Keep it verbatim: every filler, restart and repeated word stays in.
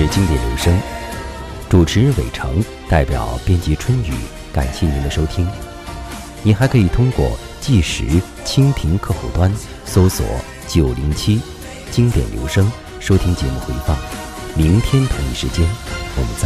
经典留声，主持人伟成，代表编辑春雨，感谢您的收听。您还可以通过计时蜻蜓客户端搜索九零七经典留声，收听节目回放。明天同一时间，我们再